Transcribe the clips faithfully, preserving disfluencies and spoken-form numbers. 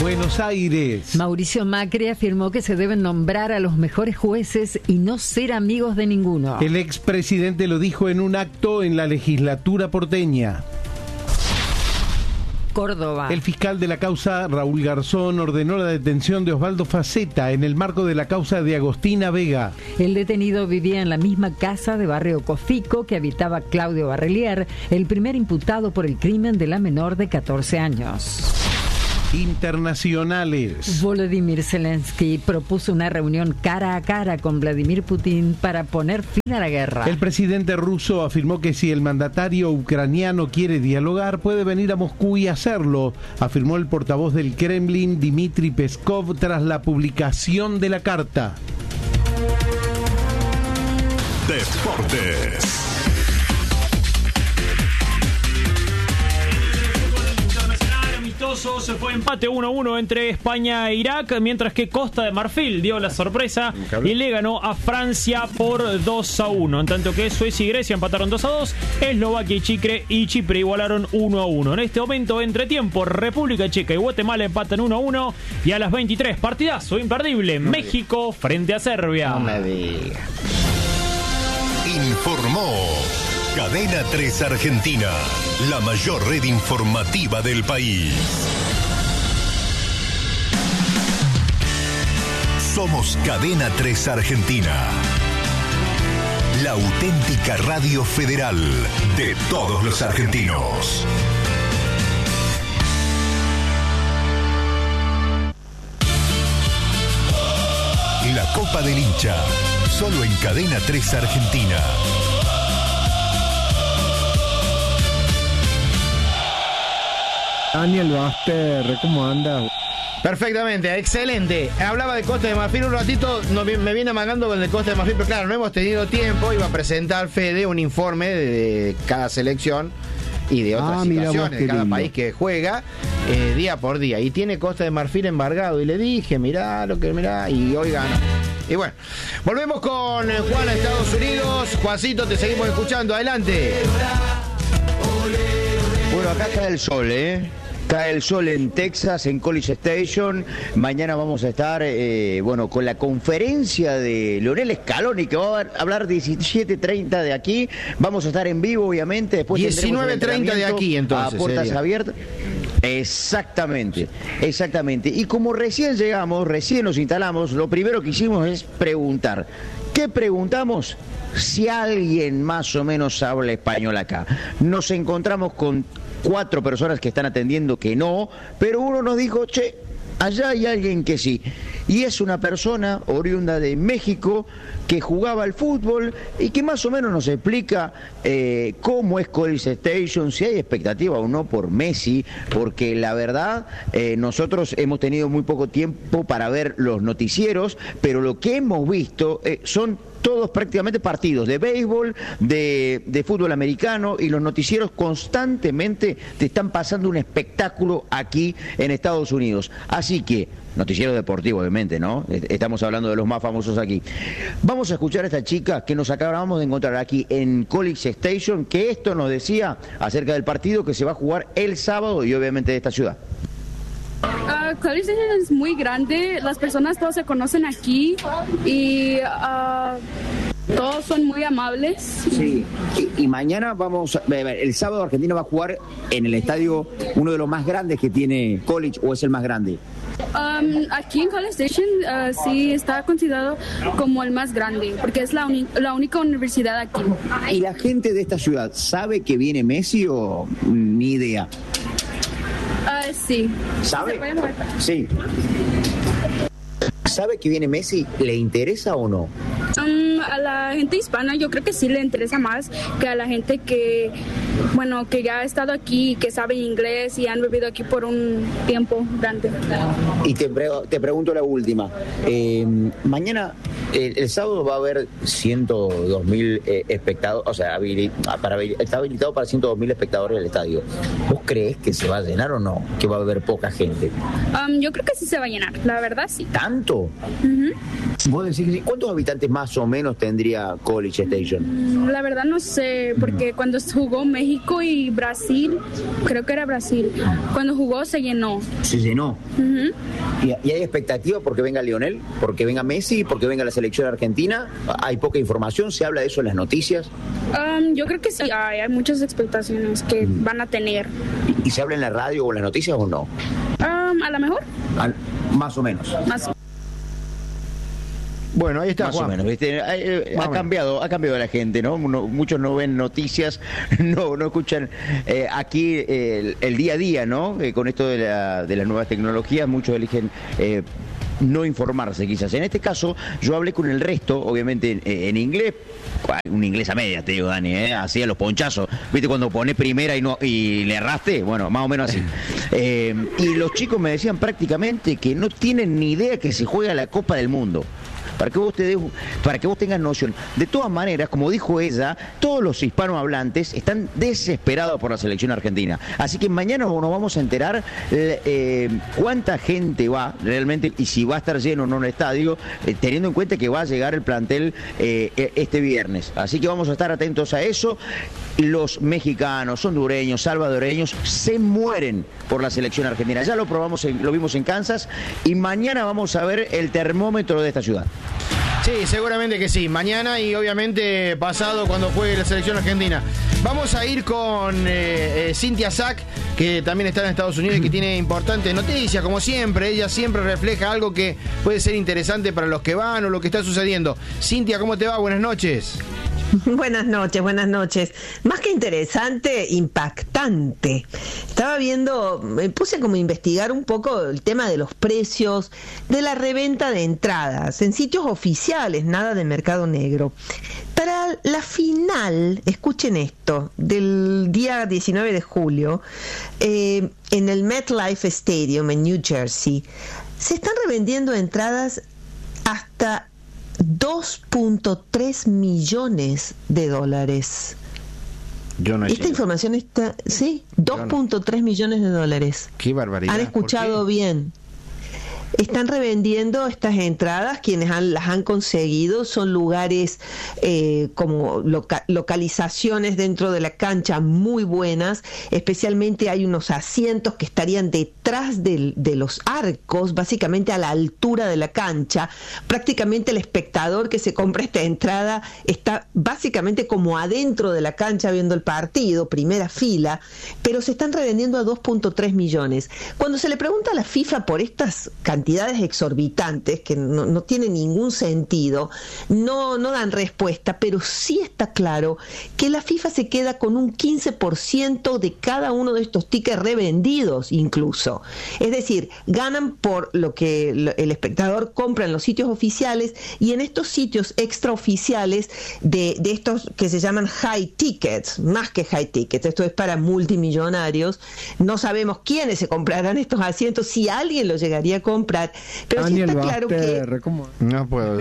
Buenos Aires. Mauricio Macri afirmó que se deben nombrar a los mejores jueces y no ser amigos de ninguno. El expresidente lo dijo en un acto en la legislatura porteña. Córdoba. El fiscal de la causa, Raúl Garzón, ordenó la detención de Osvaldo Faceta en el marco de la causa de Agostina Vega. El detenido vivía en la misma casa de Barrio Cofico que habitaba Claudio Barrelier, el primer imputado por el crimen de la menor de catorce años. Internacionales. Volodymyr Zelensky propuso una reunión cara a cara con Vladimir Putin para poner fin a la guerra. El presidente ruso afirmó que si el mandatario ucraniano quiere dialogar, puede venir a Moscú y hacerlo, afirmó el portavoz del Kremlin, Dmitry Peskov, tras la publicación de la carta. Deportes. Se fue empate uno a uno entre España e Irak, mientras que Costa de Marfil dio la sorpresa y le ganó a Francia por dos a uno, en tanto que Suecia y Grecia empataron dos a dos, Eslovaquia y Chipre, y Chipre igualaron uno a uno. En este momento, entre tiempo, República Checa y Guatemala empatan uno a uno, y a las veintitrés, partidazo imperdible, no México me... frente a Serbia. No me digas. Informó Cadena tres Argentina, la mayor red informativa del país. Somos Cadena tres Argentina, la auténtica radio federal de todos los argentinos. La Copa del Hincha, solo en Cadena tres Argentina. Daniel Baster, ¿cómo anda? Perfectamente, excelente. Hablaba de Costa de Marfil un ratito, no, me viene amagando con el Costa de Marfil, pero claro, no hemos tenido tiempo. Iba a presentar Fede un informe de, de cada selección y de otras ah, situaciones de cada lindo. país que juega eh, día por día. Y tiene Costa de Marfil embargado. Y le dije, mirá lo que mirá, y hoy ganó. Y bueno, volvemos con Juan a Estados Unidos. Juancito, te seguimos escuchando. Adelante. Bueno, acá está el sol, ¿eh? Cae el sol en Texas, en College Station. Mañana vamos a estar, eh, bueno, con la conferencia de Leonel Scaloni, que va a hablar diecisiete treinta de aquí. Vamos a estar en vivo, obviamente. Después diecinueve treinta de aquí, entonces. A puertas sería. abiertas. Exactamente, exactamente. Y como recién llegamos, recién nos instalamos, lo primero que hicimos es preguntar. ¿Qué preguntamos? Si alguien más o menos habla español acá. Nos encontramos con cuatro personas que están atendiendo que no, pero uno nos dijo, che, allá hay alguien que sí. Y es una persona oriunda de México que jugaba al fútbol y que más o menos nos explica eh, cómo es College Station, si hay expectativa o no por Messi, porque la verdad eh, nosotros hemos tenido muy poco tiempo para ver los noticieros, pero lo que hemos visto eh, son todos prácticamente partidos de béisbol, de, de fútbol americano, y los noticieros constantemente te están pasando un espectáculo aquí en Estados Unidos. Así que, noticiero deportivo obviamente, ¿no? Estamos hablando de los más famosos aquí. Vamos a escuchar a esta chica que nos acabamos de encontrar aquí en College Station, que esto nos decía acerca del partido que se va a jugar el sábado y obviamente de esta ciudad. Uh, College Station es muy grande, las personas todos se conocen aquí y uh, todos son muy amables. Sí, y, y mañana vamos, a, el sábado Argentina va a jugar en el estadio, uno de los más grandes que tiene College, o es el más grande. Um, aquí en College Station uh, sí está considerado como el más grande, porque es la, uni- la única universidad aquí. ¿Y la gente de esta ciudad sabe que viene Messi o ni idea? Uh, sí. ¿Sabe? Sí. ¿Sabe que viene Messi? ¿Le interesa o no? Um, a la gente hispana yo creo que sí le interesa más que a la gente que, bueno, que ya ha estado aquí, que sabe inglés y han vivido aquí por un tiempo grande. Y te, pre- te pregunto la última. Eh, mañana, el, el sábado va a haber ciento dos mil eh, espectadores, o sea, habili- para, está habilitado para ciento dos mil espectadores del estadio. ¿Vos creés que se va a llenar o no? Que va a haber poca gente. Um, yo creo que sí se va a llenar, la verdad sí. ¿Tanto? Uh-huh. ¿Vos decís que sí? ¿Cuántos habitantes más o menos tendría College Station? La verdad no sé, porque cuando jugó México México y Brasil, creo que era Brasil, cuando jugó se llenó. Se llenó. Uh-huh. ¿Y, ¿Y hay expectativa porque venga Lionel? ¿Porque venga Messi? ¿Porque venga la selección argentina? ¿Hay poca información? ¿Se habla de eso en las noticias? Um, yo creo que sí, hay, hay muchas expectaciones que mm. van a tener. ¿Y se habla en la radio o en las noticias o no? Um, a lo mejor. A, más o menos. Más o Bueno, ahí está Más Juan. o menos, ¿viste? Ha, eh, ha cambiado, ha cambiado la gente, ¿no? No, muchos no ven noticias, no, no escuchan eh, aquí eh, el, el día a día, ¿no? Eh, con esto de, la, de las nuevas tecnologías, muchos eligen eh, no informarse quizás. En este caso, yo hablé con el resto, obviamente en, en inglés, un inglés a media, te digo, Dani, ¿eh? Así a los ponchazos. ¿Viste cuando pones primera y no y le erraste? Bueno, más o menos así. Eh, y los chicos me decían prácticamente que no tienen ni idea que se juega la Copa del Mundo. Para que vos te des, para que vos tengas noción. De todas maneras, como dijo ella, todos los hispanohablantes están desesperados por la selección argentina. Así que mañana nos vamos a enterar eh, cuánta gente va realmente y si va a estar lleno o no el estadio, eh, teniendo en cuenta que va a llegar el plantel eh, este viernes. Así que vamos a estar atentos a eso. Los mexicanos, hondureños, salvadoreños se mueren por la selección argentina. Ya lo probamos, en, lo vimos en Kansas y mañana vamos a ver el termómetro de esta ciudad. Sí, seguramente que sí. Mañana y obviamente pasado cuando juegue la selección argentina. Vamos a ir con eh, eh, Cintia Sack, que también está en Estados Unidos y que tiene importantes noticias, como siempre. Ella siempre refleja algo que puede ser interesante para los que van o lo que está sucediendo. Cintia, ¿cómo te va? Buenas noches. Buenas noches, buenas noches. Más que interesante, impactante. Estaba viendo, me puse como a investigar un poco el tema de los precios de la reventa de entradas en sitios oficiales, nada de mercado negro. Para la final, escuchen esto, del día diecinueve de julio, eh, en el MetLife Stadium en New Jersey, se están revendiendo entradas hasta dos punto tres millones de dólares. Yo no Esta información está, sí, dos punto tres millones de dólares. Qué barbaridad. Han escuchado bien. Están revendiendo estas entradas, quienes han, las han conseguido, son lugares eh, como loca, localizaciones dentro de la cancha muy buenas, especialmente hay unos asientos que estarían detrás del, de los arcos, básicamente a la altura de la cancha. Prácticamente el espectador que se compra esta entrada está básicamente como adentro de la cancha viendo el partido, primera fila, pero se están revendiendo a dos punto tres millones. Cuando se le pregunta a la FIFA por estas cantidades cantidades exorbitantes que no, no tienen ningún sentido, no, no dan respuesta, pero sí está claro que la FIFA se queda con un quince por ciento de cada uno de estos tickets revendidos incluso. Es decir, ganan por lo que el espectador compra en los sitios oficiales y en estos sitios extraoficiales de, de estos que se llaman high tickets, más que high tickets, esto es para multimillonarios. No sabemos quiénes se comprarán estos asientos, si alguien los llegaría a comprar. Pero sí está claro que ¿cómo? No puedo.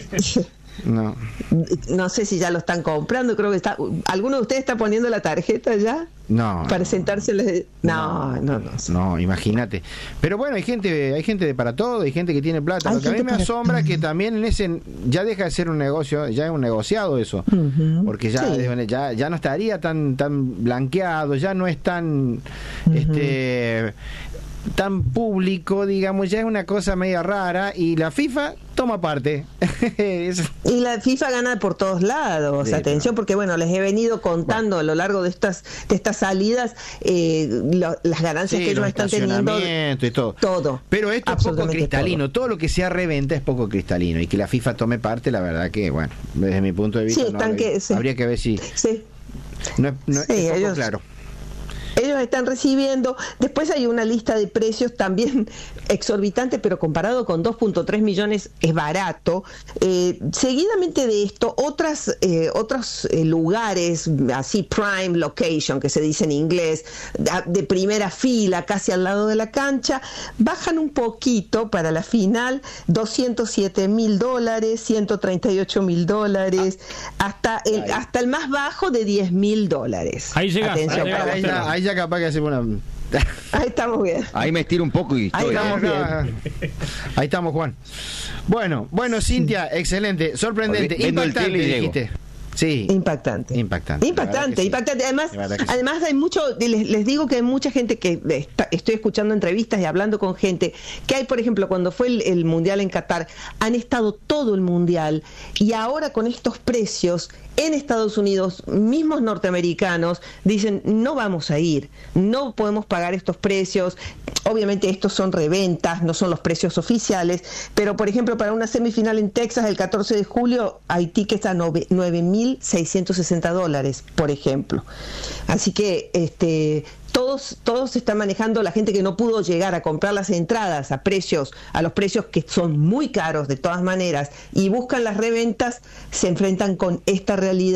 No. No sé si ya lo están comprando, creo que está. ¿Alguno de ustedes está poniendo la tarjeta ya? No. Para sentarse. No, no, no. No, no imagínate. Pero bueno, hay gente, hay gente para todo, hay gente que tiene plata. Lo que a mí me asombra que también en ese ya deja de ser un negocio, ya es un negociado eso, uh-huh. Porque ya, sí. ya ya no estaría tan tan blanqueado, ya no es tan uh-huh. este tan público, digamos, ya es una cosa media rara y la FIFA toma parte. Y la FIFA gana por todos lados, sí, atención, porque bueno, les he venido contando bueno. a lo largo de estas de estas salidas eh, lo, las ganancias sí, que ellos están teniendo y todo. todo. Pero esto es poco cristalino, todo. todo lo que sea reventa es poco cristalino y que la FIFA tome parte, la verdad que, bueno, desde mi punto de vista sí, no, habría, que, sí. habría que ver si sí. no, no sí, es poco ellos... claro. Ellos están recibiendo, después hay una lista de precios también exorbitante, pero comparado con dos punto tres millones es barato. Eh, seguidamente de esto, otras, eh, otros eh, lugares, así prime location, que se dice en inglés, de, de primera fila, casi al lado de la cancha, bajan un poquito para la final, doscientos siete mil dólares, ciento treinta y ocho mil dólares, hasta el, hasta el más bajo de diez mil dólares. Ahí llega. Atención, ahí, ahí, ahí, ahí ya capaz que hacemos una... Ahí estamos bien. Ahí me estiro un poco y estoy. Ahí estamos bien. Ahí estamos, Juan. Bueno, bueno, Cintia, excelente, sorprendente, Vendo impactante, el dijiste. Sí. Impactante. Impactante. Impactante, sí. impactante. Además, sí. además hay mucho, les, les digo que hay mucha gente que está, estoy escuchando entrevistas y hablando con gente, que hay, por ejemplo, cuando fue el, el Mundial en Qatar, han estado todo el Mundial y ahora con estos precios en Estados Unidos, mismos norteamericanos, dicen, no vamos a ir, no podemos pagar estos precios. Obviamente estos son reventas, no son los precios oficiales, pero por ejemplo para una semifinal en Texas el catorce de julio hay tickets a nueve mil seiscientos sesenta dólares, por ejemplo. Así que este todos todos se están manejando, la gente que no pudo llegar a comprar las entradas a precios, a los precios que son muy caros de todas maneras y buscan las reventas, se enfrentan con esta realidad.